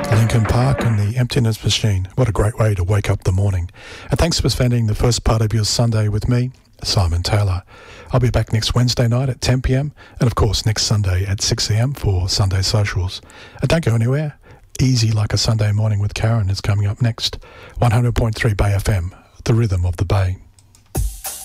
Linkin Park and the Emptiness Machine. What a great way to wake up the morning. And thanks for spending the first part of your Sunday with me, Simon Taylor. I'll be back next Wednesday night at 10 p.m. and of course next Sunday at 6 a.m. for Sunday Socials. And don't go anywhere. Easy Like a Sunday Morning with Karen is coming up next. 100.3 Bay FM, the rhythm of the Bay.